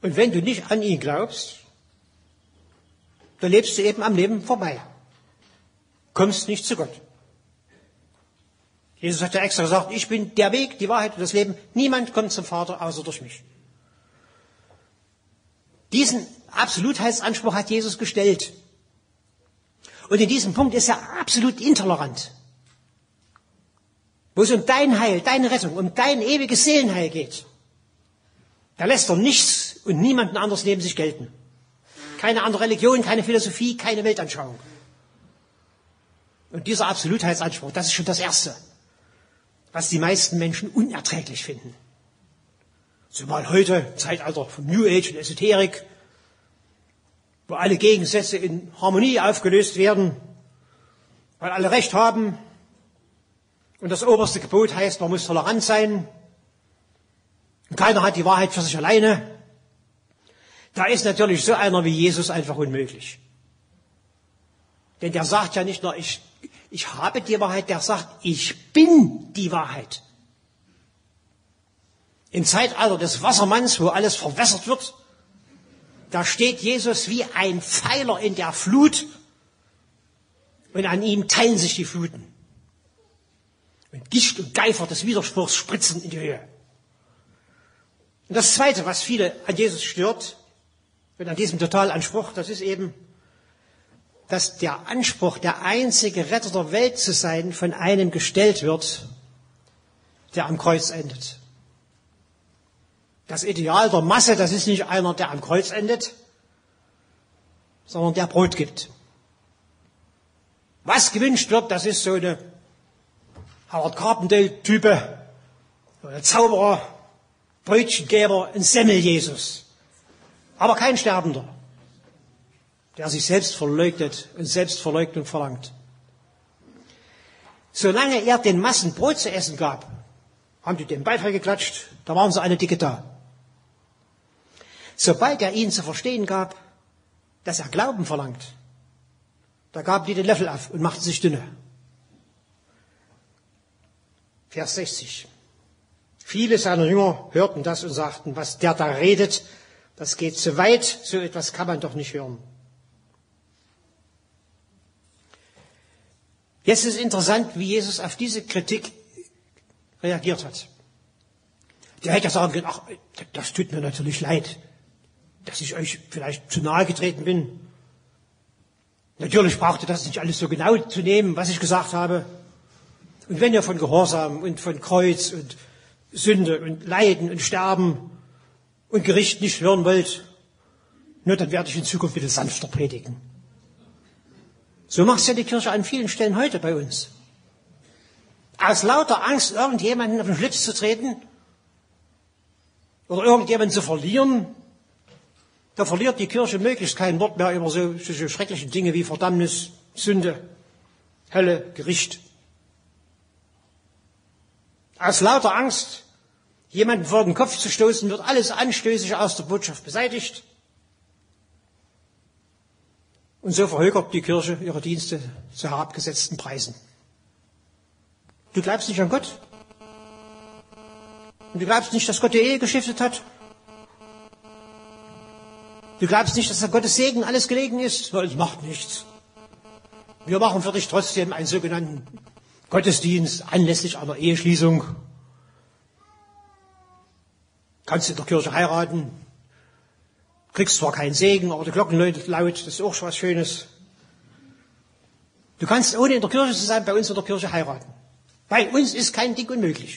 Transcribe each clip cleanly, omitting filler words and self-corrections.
Und wenn du nicht an ihn glaubst, dann lebst du eben am Leben vorbei. Kommst nicht zu Gott. Jesus hat ja extra gesagt, ich bin der Weg, die Wahrheit und das Leben. Niemand kommt zum Vater außer durch mich. Diesen Absolutheitsanspruch hat Jesus gestellt. Und in diesem Punkt ist er absolut intolerant. Wo es um dein Heil, deine Rettung, um dein ewiges Seelenheil geht, da lässt er nichts und niemanden anders neben sich gelten. Keine andere Religion, keine Philosophie, keine Weltanschauung. Und dieser Absolutheitsanspruch, das ist schon das Erste, was die meisten Menschen unerträglich finden. Zumal heute, Zeitalter von New Age und Esoterik, wo alle Gegensätze in Harmonie aufgelöst werden, weil alle Recht haben und das oberste Gebot heißt, man muss tolerant sein und keiner hat die Wahrheit für sich alleine. Da ist natürlich so einer wie Jesus einfach unmöglich. Denn der sagt ja nicht nur, ich habe die Wahrheit, der sagt, ich bin die Wahrheit. Im Zeitalter des Wassermanns, wo alles verwässert wird, da steht Jesus wie ein Pfeiler in der Flut und an ihm teilen sich die Fluten. Und Gischt und Geifer des Widerspruchs spritzen in die Höhe. Und das Zweite, was viele an Jesus stört und an diesem Totalanspruch, das ist eben, dass der Anspruch, der einzige Retter der Welt zu sein, von einem gestellt wird, der am Kreuz endet. Das Ideal der Masse, das ist nicht einer, der am Kreuz endet, sondern der Brot gibt. Was gewünscht wird, das ist so eine Howard Carpendale-Type, ein Zauberer, Brötchengeber, ein Semmel-Jesus. Aber kein Sterbender, der sich selbst verleugnet und Selbstverleugnung verlangt. Solange er den Massen Brot zu essen gab, haben die dem Beifall geklatscht, da waren sie alle dicke da. Sobald er ihnen zu verstehen gab, dass er Glauben verlangt, da gaben die den Löffel auf und machten sich dünne. Vers 60. Viele seiner Jünger hörten das und sagten, was der da redet, das geht zu weit, so etwas kann man doch nicht hören. Jetzt ist interessant, wie Jesus auf diese Kritik reagiert hat. Der hätte ja sagen können, ach, das tut mir natürlich leid, dass ich euch vielleicht zu nahe getreten bin. Natürlich braucht ihr das nicht alles so genau zu nehmen, was ich gesagt habe. Und wenn ihr von Gehorsam und von Kreuz und Sünde und Leiden und Sterben und Gericht nicht hören wollt, nur dann werde ich in Zukunft wieder sanfter predigen. So macht es ja die Kirche an vielen Stellen heute bei uns. Aus lauter Angst, irgendjemanden auf den Schlips zu treten oder irgendjemanden zu verlieren, da verliert die Kirche möglichst kein Wort mehr über so schreckliche Dinge wie Verdammnis, Sünde, Hölle, Gericht. Aus lauter Angst, jemanden vor den Kopf zu stoßen, wird alles Anstößige aus der Botschaft beseitigt. Und so verhökert die Kirche ihre Dienste zu herabgesetzten Preisen. Du glaubst nicht an Gott? Und du glaubst nicht, dass Gott die Ehe gestiftet hat? Du glaubst nicht, dass der Gottes Segen alles gelegen ist? Weil es macht nichts. Wir machen für dich trotzdem einen sogenannten Gottesdienst anlässlich einer Eheschließung. Kannst in der Kirche heiraten. Kriegst zwar keinen Segen, aber die Glocken läuten laut, das ist auch schon was Schönes. Du kannst, ohne in der Kirche zu sein, bei uns in der Kirche heiraten. Bei uns ist kein Ding unmöglich.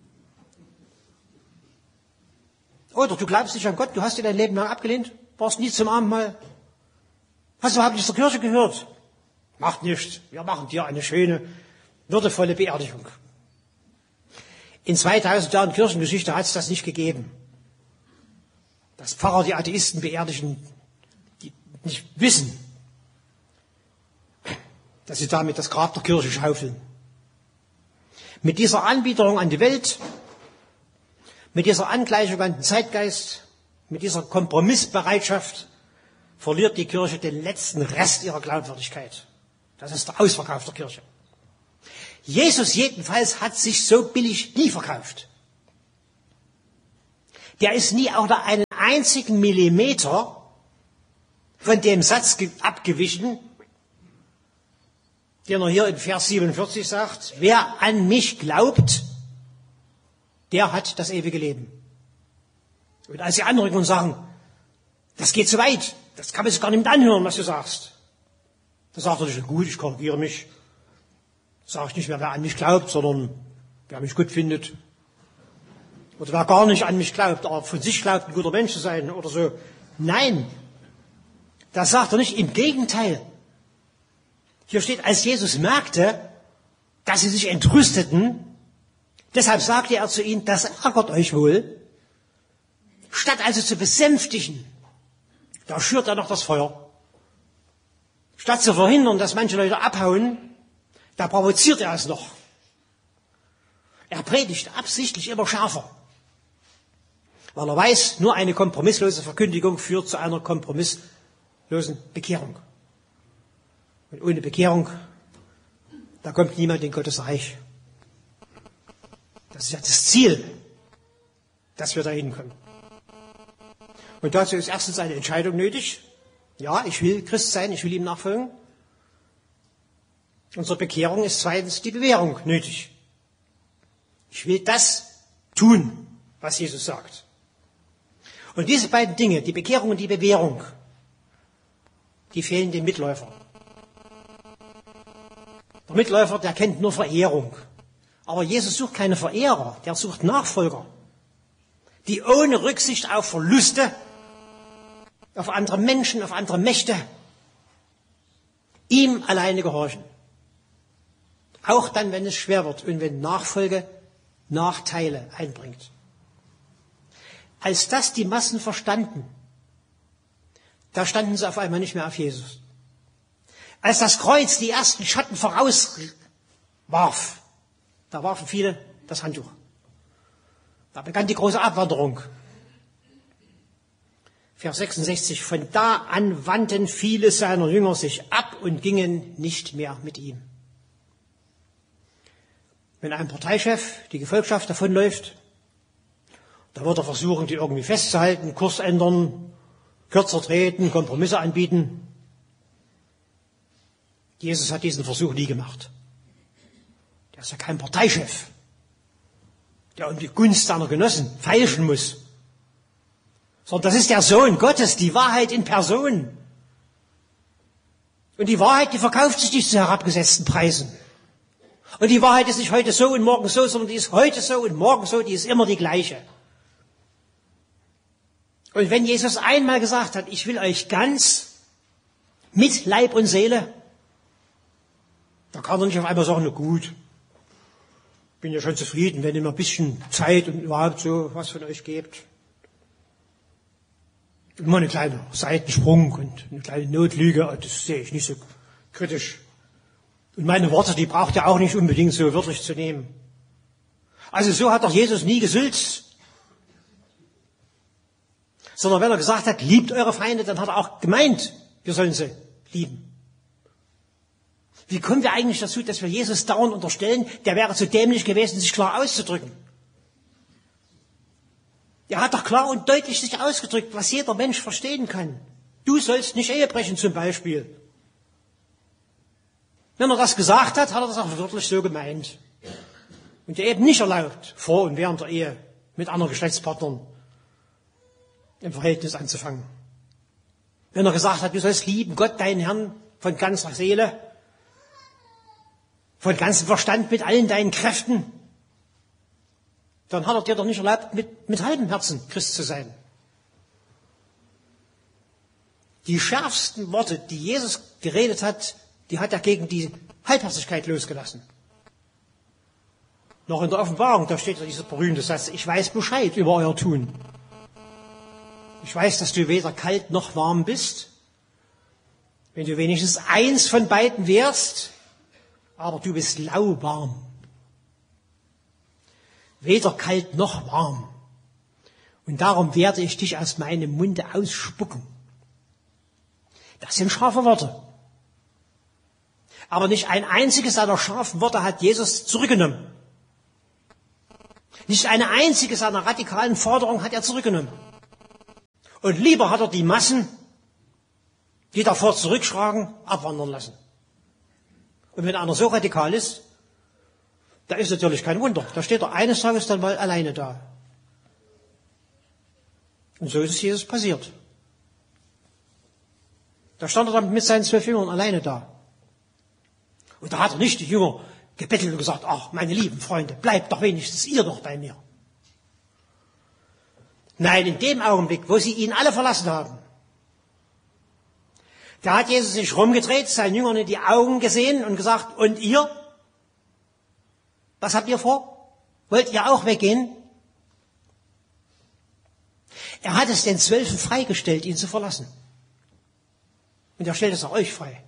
Oder du glaubst nicht an Gott, du hast dir dein Leben lang abgelehnt, warst nie zum Abendmahl. Hast du überhaupt nicht zur Kirche gehört? Macht nichts, wir machen dir eine schöne, würdevolle Beerdigung. In 2000 Jahren Kirchengeschichte hat es das nicht gegeben. Dass Pfarrer die Atheisten beerdigen, die nicht wissen, dass sie damit das Grab der Kirche schaufeln. Mit dieser Anbiederung an die Welt, mit dieser Angleichung an den Zeitgeist, mit dieser Kompromissbereitschaft verliert die Kirche den letzten Rest ihrer Glaubwürdigkeit. Das ist der Ausverkauf der Kirche. Jesus jedenfalls hat sich so billig nie verkauft. Der ist nie unter einen einzigen Millimeter von dem Satz abgewichen, den er hier in Vers 47 sagt, wer an mich glaubt, der hat das ewige Leben. Und als sie anrücken und sagen, das geht zu weit, das kann man sich gar nicht mit anhören, was du sagst. Da sagt er nicht, gut, ich korrigiere mich. Sage ich nicht mehr, wer an mich glaubt, sondern wer mich gut findet. Oder wer gar nicht an mich glaubt, aber von sich glaubt, ein guter Mensch zu sein oder so. Nein, das sagt er nicht, im Gegenteil. Hier steht, als Jesus merkte, dass sie sich entrüsteten, deshalb sagte er zu ihnen, das ärgert euch wohl. Statt also zu besänftigen, da schürt er noch das Feuer. Statt zu verhindern, dass manche Leute abhauen, da provoziert er es noch. Er predigt absichtlich immer schärfer, weil er weiß, nur eine kompromisslose Verkündigung führt zu einer kompromisslosen Bekehrung. Und ohne Bekehrung, da kommt niemand in Gottes Reich. Das ist ja das Ziel, dass wir dahin kommen. Und dazu ist erstens eine Entscheidung nötig. Ja, ich will Christ sein, ich will ihm nachfolgen. Und zur Bekehrung ist zweitens die Bewährung nötig. Ich will das tun, was Jesus sagt. Und diese beiden Dinge, die Bekehrung und die Bewährung, die fehlen dem Mitläufer. Der Mitläufer, der kennt nur Verehrung. Aber Jesus sucht keine Verehrer, der sucht Nachfolger, die ohne Rücksicht auf Verluste, auf andere Menschen, auf andere Mächte, ihm alleine gehorchen. Auch dann, wenn es schwer wird und wenn Nachfolge Nachteile einbringt. Als das die Massen verstanden, da standen sie auf einmal nicht mehr auf Jesus. Als das Kreuz die ersten Schatten vorauswarf, da warfen viele das Handtuch. Da begann die große Abwanderung. Vers 66, von da an wandten viele seiner Jünger sich ab und gingen nicht mehr mit ihm. Wenn ein Parteichef, die Gefolgschaft davonläuft, da wird er versuchen, die irgendwie festzuhalten, Kurs ändern, kürzer treten, Kompromisse anbieten. Jesus hat diesen Versuch nie gemacht. Der ist ja kein Parteichef, der um die Gunst seiner Genossen feilschen muss. Sondern das ist der Sohn Gottes, die Wahrheit in Person. Und die Wahrheit, die verkauft sich nicht zu herabgesetzten Preisen. Und die Wahrheit ist nicht heute so und morgen so, sondern die ist heute so und morgen so, die ist immer die gleiche. Und wenn Jesus einmal gesagt hat, ich will euch ganz mit Leib und Seele, da kann er nicht auf einmal sagen, na gut, bin ja schon zufrieden, wenn ihr mir ein bisschen Zeit und überhaupt so was von euch gebt. Immer eine kleine Seitensprung und eine kleine Notlüge, das sehe ich nicht so kritisch. Und meine Worte, die braucht ihr auch nicht unbedingt so wörtlich zu nehmen. Also so hat doch Jesus nie gesülzt. Sondern wenn er gesagt hat, liebt eure Feinde, dann hat er auch gemeint, wir sollen sie lieben. Wie kommen wir eigentlich dazu, dass wir Jesus dauernd unterstellen, der wäre zu dämlich gewesen, sich klar auszudrücken? Er hat doch klar und deutlich sich ausgedrückt, was jeder Mensch verstehen kann. Du sollst nicht Ehe brechen zum Beispiel. Wenn er das gesagt hat, hat er das auch wirklich so gemeint. Und er eben nicht erlaubt, vor und während der Ehe mit anderen Geschlechtspartnern im Verhältnis anzufangen. Wenn er gesagt hat, du sollst lieben Gott, deinen Herrn, von ganzer Seele, von ganzem Verstand, mit allen deinen Kräften, dann hat er dir doch nicht erlaubt, mit halbem Herzen Christ zu sein. Die schärfsten Worte, die Jesus geredet hat, die hat er gegen die Halbherzigkeit losgelassen. Noch in der Offenbarung, da steht ja dieser berühmte Satz, ich weiß Bescheid über euer Tun. Ich weiß, dass du weder kalt noch warm bist. Wenn du wenigstens eins von beiden wärst, aber du bist lauwarm. Weder kalt noch warm. Und darum werde ich dich aus meinem Munde ausspucken. Das sind scharfe Worte. Aber nicht ein einziges seiner scharfen Worte hat Jesus zurückgenommen. Nicht eine einzige seiner radikalen Forderungen hat er zurückgenommen. Und lieber hat er die Massen, die davor zurückschlagen, abwandern lassen. Und wenn einer so radikal ist, da ist natürlich kein Wunder. Da steht er eines Tages dann mal alleine da. Und so ist es Jesus passiert. Da stand er dann mit seinen 12 Jüngern alleine da. Und da hat er nicht die Jünger gebettelt und gesagt, ach, meine lieben Freunde, bleibt doch wenigstens ihr doch bei mir. Nein, in dem Augenblick, wo sie ihn alle verlassen haben, da hat Jesus sich rumgedreht, seinen Jüngern in die Augen gesehen und gesagt, und ihr? Was habt ihr vor? Wollt ihr auch weggehen? Er hat es den 12 freigestellt, ihn zu verlassen. Und er stellt es auch euch frei.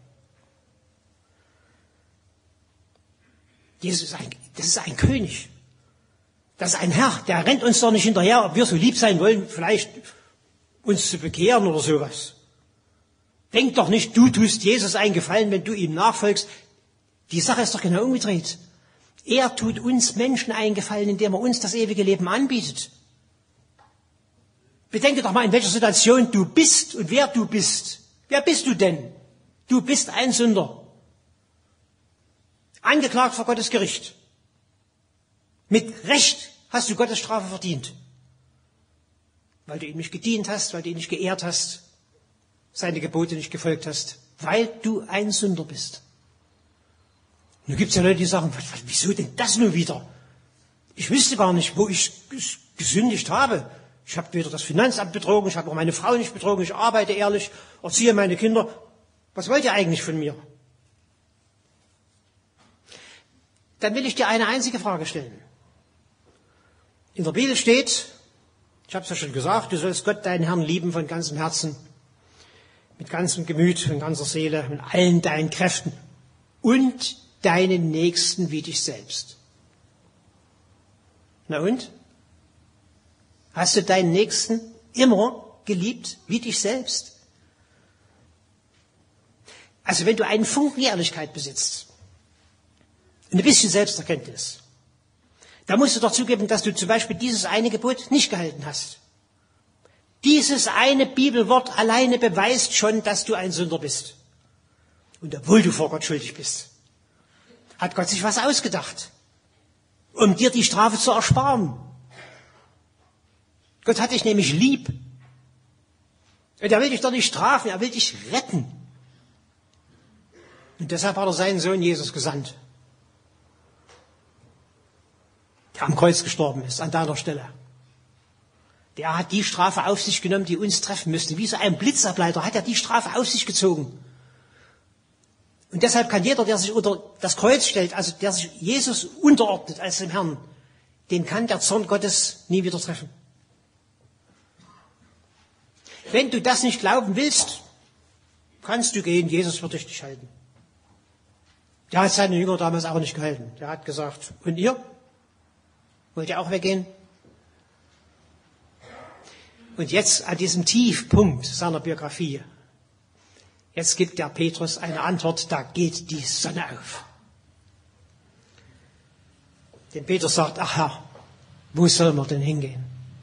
Jesus das ist ein König. Das ist ein Herr, der rennt uns doch nicht hinterher, ob wir so lieb sein wollen, vielleicht uns zu bekehren oder sowas. Denk doch nicht, du tust Jesus einen Gefallen, wenn du ihm nachfolgst. Die Sache ist doch genau umgedreht. Er tut uns Menschen einen Gefallen, indem er uns das ewige Leben anbietet. Bedenke doch mal, in welcher Situation du bist und wer du bist. Wer bist du denn? Du bist ein Sünder. Angeklagt vor Gottes Gericht. Mit Recht hast du Gottes Strafe verdient. Weil du ihm nicht gedient hast, weil du ihn nicht geehrt hast, seine Gebote nicht gefolgt hast, weil du ein Sünder bist. Nun gibt es ja Leute, die sagen, wieso denn das nur wieder? Ich wüsste gar nicht, wo ich gesündigt habe. Ich habe weder das Finanzamt betrogen, ich habe auch meine Frau nicht betrogen, ich arbeite ehrlich, erziehe meine Kinder. Was wollt ihr eigentlich von mir? Dann will ich dir eine einzige Frage stellen. In der Bibel steht, ich habe es ja schon gesagt, du sollst Gott, deinen Herrn, lieben von ganzem Herzen, mit ganzem Gemüt, von ganzer Seele, mit allen deinen Kräften und deinen Nächsten wie dich selbst. Na und? Hast du deinen Nächsten immer geliebt wie dich selbst? Also wenn du einen Funken Ehrlichkeit besitzt und ein bisschen Selbsterkenntnis, dann musst du doch zugeben, dass du zum Beispiel dieses eine Gebot nicht gehalten hast. Dieses eine Bibelwort alleine beweist schon, dass du ein Sünder bist. Und obwohl du vor Gott schuldig bist, hat Gott sich was ausgedacht, um dir die Strafe zu ersparen. Gott hat dich nämlich lieb. Und er will dich doch nicht strafen, er will dich retten. Und deshalb hat er seinen Sohn Jesus gesandt, der am Kreuz gestorben ist, an deiner Stelle. Der hat die Strafe auf sich genommen, die uns treffen müsste. Wie so ein Blitzableiter hat er die Strafe auf sich gezogen. Und deshalb kann jeder, der sich unter das Kreuz stellt, also der sich Jesus unterordnet als dem Herrn, den kann der Zorn Gottes nie wieder treffen. Wenn du das nicht glauben willst, kannst du gehen, Jesus wird dich nicht halten. Der hat seine Jünger damals auch nicht gehalten. Der hat gesagt, und ihr? Wollt ihr auch weggehen? Und jetzt an diesem Tiefpunkt seiner Biografie, jetzt gibt der Petrus eine Antwort, da geht die Sonne auf. Denn Petrus sagt, ach Herr, wo sollen wir denn hingehen?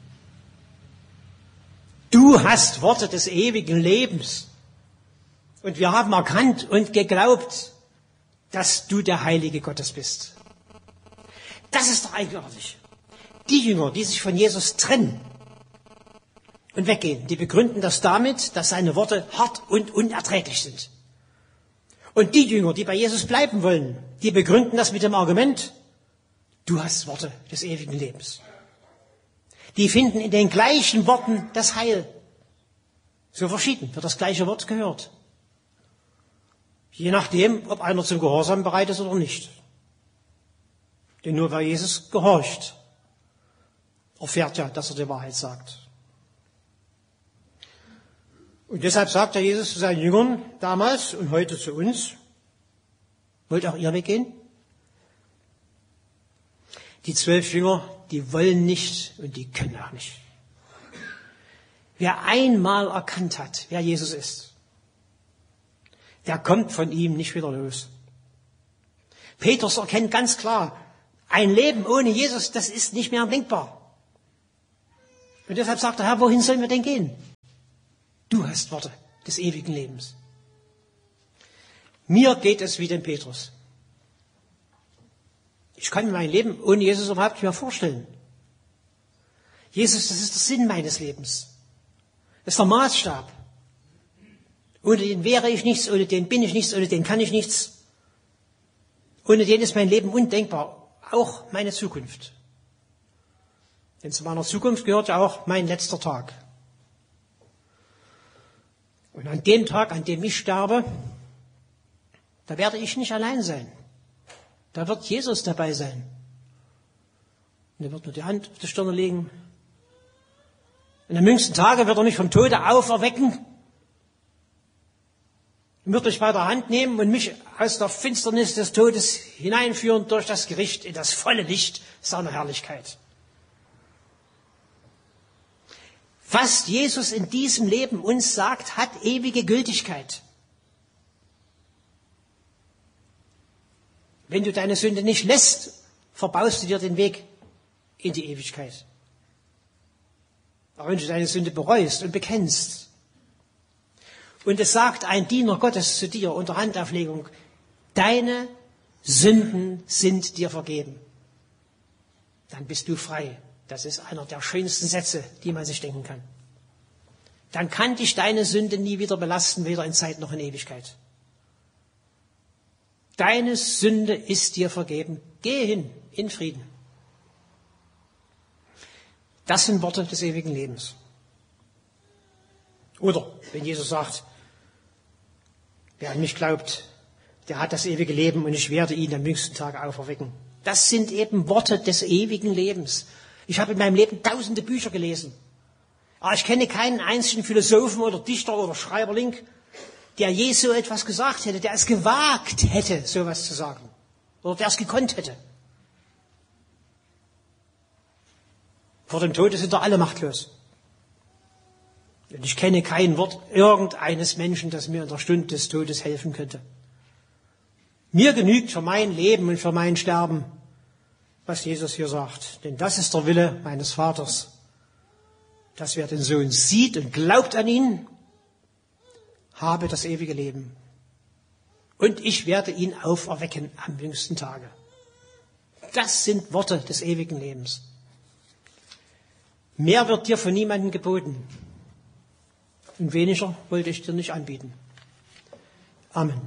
Du hast Worte des ewigen Lebens. Und wir haben erkannt und geglaubt, dass du der Heilige Gottes bist. Das ist doch eigenartig. Die Jünger, die sich von Jesus trennen und weggehen, die begründen das damit, dass seine Worte hart und unerträglich sind. Und die Jünger, die bei Jesus bleiben wollen, die begründen das mit dem Argument, du hast Worte des ewigen Lebens. Die finden in den gleichen Worten das Heil. So verschieden wird das gleiche Wort gehört. Je nachdem, ob einer zum Gehorsam bereit ist oder nicht. Denn nur wer Jesus gehorcht, erfährt ja, dass er die Wahrheit sagt. Und deshalb sagt der Jesus zu seinen Jüngern damals und heute zu uns, wollt auch ihr weggehen? Die 12 Jünger, die wollen nicht und die können auch nicht. Wer einmal erkannt hat, wer Jesus ist, der kommt von ihm nicht wieder los. Petrus erkennt ganz klar, ein Leben ohne Jesus, das ist nicht mehr denkbar. Und deshalb sagt er, Herr, wohin sollen wir denn gehen? Du hast Worte des ewigen Lebens. Mir geht es wie dem Petrus. Ich kann mir mein Leben ohne Jesus überhaupt nicht mehr vorstellen. Jesus, das ist der Sinn meines Lebens. Das ist der Maßstab. Ohne den wäre ich nichts, ohne den bin ich nichts, ohne den kann ich nichts. Ohne den ist mein Leben undenkbar, auch meine Zukunft. Denn zu meiner Zukunft gehört ja auch mein letzter Tag. Und an dem Tag, an dem ich sterbe, da werde ich nicht allein sein. Da wird Jesus dabei sein. Und er wird nur die Hand auf die Stirn legen. Und am jüngsten Tage wird er mich vom Tode auferwecken. Er wird mich bei der Hand nehmen und mich aus der Finsternis des Todes hineinführen durch das Gericht in das volle Licht seiner Herrlichkeit. Was Jesus in diesem Leben uns sagt, hat ewige Gültigkeit. Wenn du deine Sünde nicht lässt, verbaust du dir den Weg in die Ewigkeit. Aber wenn du deine Sünde bereust und bekennst, und es sagt ein Diener Gottes zu dir unter Handauflegung, deine Sünden sind dir vergeben, dann bist du frei. Das ist einer der schönsten Sätze, die man sich denken kann. Dann kann dich deine Sünde nie wieder belasten, weder in Zeit noch in Ewigkeit. Deine Sünde ist dir vergeben. Gehe hin in Frieden. Das sind Worte des ewigen Lebens. Oder wenn Jesus sagt, wer an mich glaubt, der hat das ewige Leben und ich werde ihn am jüngsten Tag auferwecken. Das sind eben Worte des ewigen Lebens. Ich habe in meinem Leben tausende Bücher gelesen. Aber ich kenne keinen einzigen Philosophen oder Dichter oder Schreiberling, der je so etwas gesagt hätte, der es gewagt hätte, sowas zu sagen. Oder der es gekonnt hätte. Vor dem Tode sind doch alle machtlos. Und ich kenne kein Wort irgendeines Menschen, das mir in der Stunde des Todes helfen könnte. Mir genügt für mein Leben und für mein Sterben, was Jesus hier sagt. Denn das ist der Wille meines Vaters, dass wer den Sohn sieht und glaubt an ihn, habe das ewige Leben. Und ich werde ihn auferwecken am jüngsten Tage. Das sind Worte des ewigen Lebens. Mehr wird dir von niemandem geboten. Und weniger wollte ich dir nicht anbieten. Amen.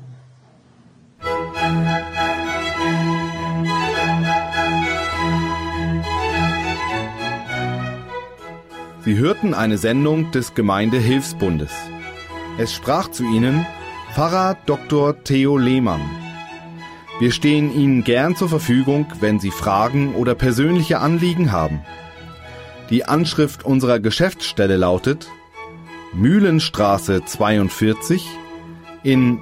Sie hörten eine Sendung des Gemeindehilfsbundes. Es sprach zu Ihnen Pfarrer Dr. Theo Lehmann. Wir stehen Ihnen gern zur Verfügung, wenn Sie Fragen oder persönliche Anliegen haben. Die Anschrift unserer Geschäftsstelle lautet Mühlenstraße 42 in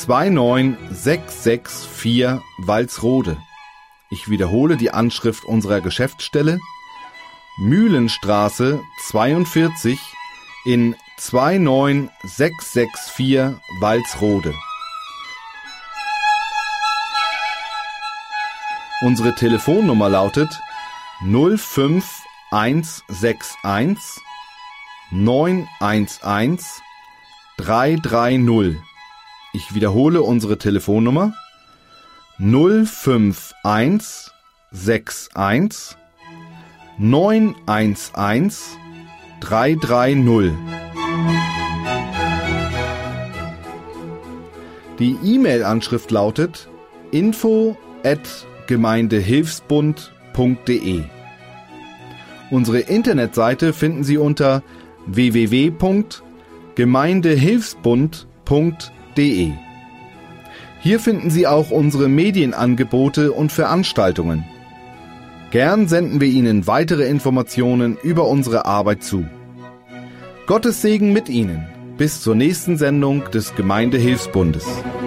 29664 Walsrode. Ich wiederhole die Anschrift unserer Geschäftsstelle Mühlenstraße 42 in 29664 Walsrode. Unsere Telefonnummer lautet 05161 911 330. Ich wiederhole unsere Telefonnummer 05161 911 330. Die E-Mail-Anschrift lautet info@gemeindehilfsbund.de. Unsere Internetseite finden Sie unter www.gemeindehilfsbund.de. Hier finden Sie auch unsere Medienangebote und Veranstaltungen. Gern senden wir Ihnen weitere Informationen über unsere Arbeit zu. Gottes Segen mit Ihnen. Bis zur nächsten Sendung des Gemeindehilfsbundes.